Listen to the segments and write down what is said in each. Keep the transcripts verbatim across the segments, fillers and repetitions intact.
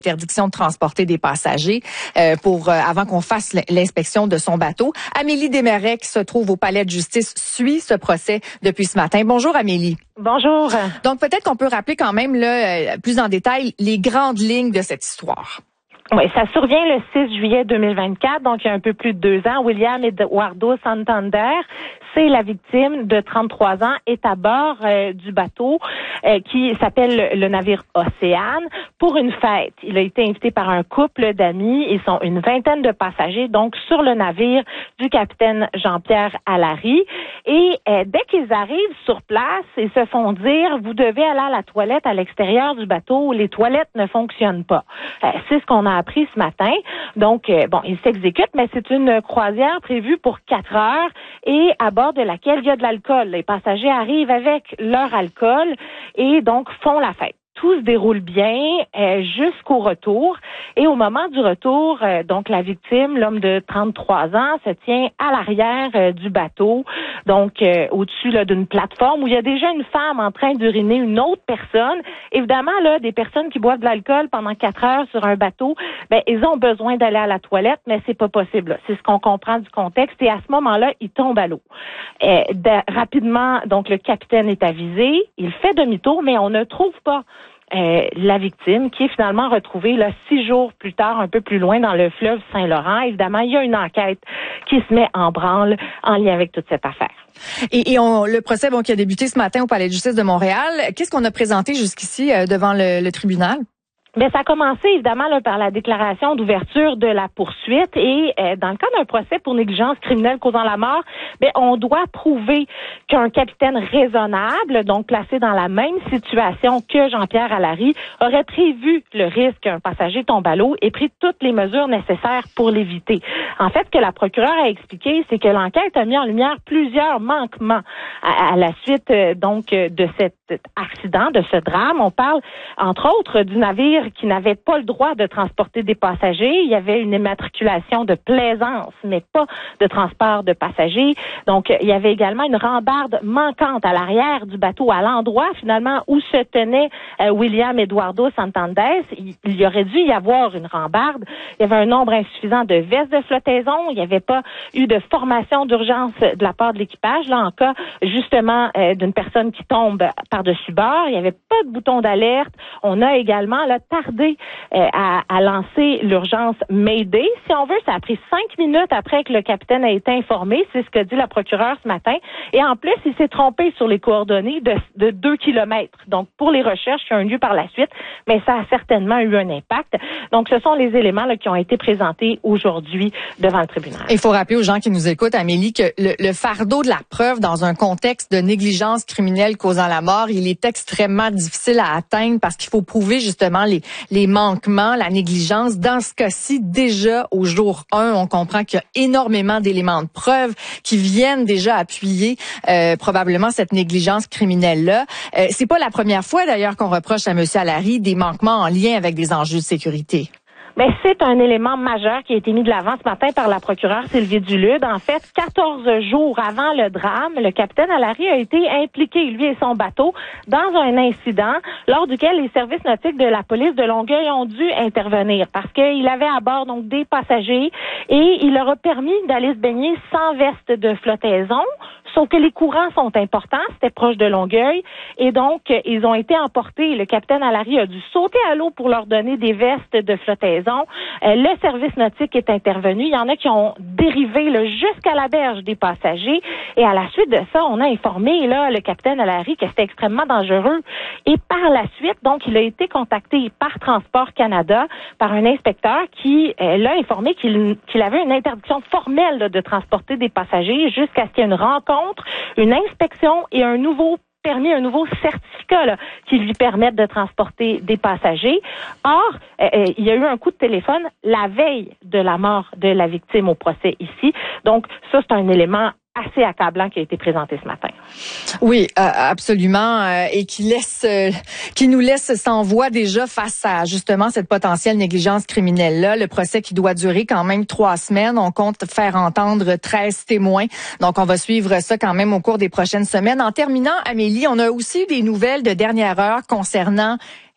Interdiction de transporter des passagers euh, pour euh, avant qu'on fasse l'inspection de son bateau. Amélie Desmarais, qui se trouve au palais de justice, suit ce procès depuis ce matin. Bonjour Amélie. Bonjour. Donc peut-être qu'on peut rappeler quand même là, plus en détail les grandes lignes de cette histoire. Oui, ça survient le six juillet deux mille vingt-quatre, donc il y a un peu plus de deux ans. William Eduardo Santander, c'est la victime de trente-trois ans, est à bord euh, du bateau euh, qui s'appelle le navire Océane pour une fête. Il a été invité par un couple d'amis. Ils sont une vingtaine de passagers, donc sur le navire du capitaine Jean-Pierre Allary. Et euh, dès qu'ils arrivent sur place, ils se font dire, vous devez aller à la toilette à l'extérieur du bateau. Les toilettes ne fonctionnent pas. Euh, c'est ce qu'on a appris ce matin. Donc, euh, bon, ils s'exécutent, mais c'est une croisière prévue pour quatre heures et à bord de laquelle il y a de l'alcool. Les passagers arrivent avec leur alcool et donc font la fête. Tout se déroule bien euh, jusqu'au retour. Et au moment du retour, euh, donc la victime, l'homme de trente-trois ans, se tient à l'arrière euh, du bateau, donc euh, au-dessus là, d'une plateforme où il y a déjà une femme en train d'uriner une autre personne. Évidemment, là, des personnes qui boivent de l'alcool pendant quatre heures sur un bateau, ben ils ont besoin d'aller à la toilette, mais c'est pas possible. Là. C'est ce qu'on comprend du contexte. Et à ce moment-là, ils tombent à l'eau. Euh, de, rapidement, donc le capitaine est avisé. Il fait demi-tour, mais on ne trouve pas Euh, la victime, qui est finalement retrouvée là six jours plus tard, un peu plus loin dans le fleuve Saint-Laurent. Évidemment, il y a une enquête qui se met en branle en lien avec toute cette affaire. Et, et on, le procès bon, qui a débuté ce matin au Palais de justice de Montréal, qu'est-ce qu'on a présenté jusqu'ici euh, devant le, le tribunal? Bien, ça a commencé évidemment là, par la déclaration d'ouverture de la poursuite et euh, dans le cas d'un procès pour négligence criminelle causant la mort, bien, on doit prouver qu'un capitaine raisonnable, donc placé dans la même situation que Jean-Pierre Allary, aurait prévu le risque qu'un passager tombe à l'eau et pris toutes les mesures nécessaires pour l'éviter. En fait, ce que la procureure a expliqué, c'est que l'enquête a mis en lumière plusieurs manquements à, à la suite euh, donc de cet accident, de ce drame. On parle entre autres du navire qui n'avait pas le droit de transporter des passagers. Il y avait une immatriculation de plaisance, mais pas de transport de passagers. Donc, il y avait également une rambarde manquante à l'arrière du bateau, à l'endroit, finalement, où se tenait euh, William Eduardo Santander. Il, il y aurait dû y avoir une rambarde. Il y avait un nombre insuffisant de vestes de flottaison. Il n'y avait pas eu de formation d'urgence de la part de l'équipage, là, en cas, justement, euh, d'une personne qui tombe par-dessus bord. Il n'y avait pas de bouton d'alerte. On a également, là, tardé euh, à, à lancer l'urgence Mayday. Si on veut, ça a pris cinq minutes après que le capitaine a été informé. C'est ce que dit la procureure ce matin. Et en plus, il s'est trompé sur les coordonnées de, de deux kilomètres. Donc, pour les recherches qui ont eu lieu par la suite, mais ça a certainement eu un impact. Donc, ce sont les éléments là, qui ont été présentés aujourd'hui devant le tribunal. Il faut rappeler aux gens qui nous écoutent, Amélie, que le, le fardeau de la preuve dans un contexte de négligence criminelle causant la mort, il est extrêmement difficile à atteindre parce qu'il faut prouver justement les les manquements, la négligence. Dans ce cas-ci, déjà au jour un, on comprend qu'il y a énormément d'éléments de preuve qui viennent déjà appuyer euh, probablement cette négligence criminelle-là. Euh, c'est pas la première fois d'ailleurs qu'on reproche à M. Allary des manquements en lien avec des enjeux de sécurité. Mais c'est un élément majeur qui a été mis de l'avant ce matin par la procureure Sylvie Dulude. En fait, quatorze jours avant le drame, le capitaine Allary a été impliqué, lui et son bateau, dans un incident lors duquel les services nautiques de la police de Longueuil ont dû intervenir parce qu'il avait à bord donc des passagers et il leur a permis d'aller se baigner sans veste de flottaison. Sauf que les courants sont importants, c'était proche de Longueuil, et donc ils ont été emportés. Le capitaine Allary a dû sauter à l'eau pour leur donner des vestes de flottaison. Euh, le service nautique est intervenu. Il y en a qui ont dérivé là, jusqu'à la berge des passagers. Et à la suite de ça, on a informé là le capitaine Allary que c'était extrêmement dangereux. Et par la suite, donc, il a été contacté par Transport Canada, par un inspecteur qui euh, l'a informé qu'il, qu'il avait une interdiction formelle là, de transporter des passagers jusqu'à ce qu'il y ait une rencontre, une inspection et un nouveau permis, un nouveau certificat là, qui lui permette de transporter des passagers. Or, euh, il y a eu un coup de téléphone la veille de la mort de la victime au procès ici. Donc, ça, c'est un élément assez accablant qui a été présenté ce matin. Oui, euh, absolument, euh, et qui laisse, euh, qui nous laisse sans voix déjà face à justement cette potentielle négligence criminelle-là. Le procès qui doit durer quand même trois semaines. On compte faire entendre treize témoins. Donc, on va suivre ça quand même au cours des prochaines semaines. En terminant, Amélie, on a aussi des nouvelles de dernière heure concernant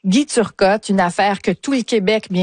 Guy Turcotte, une affaire que tout le Québec, bien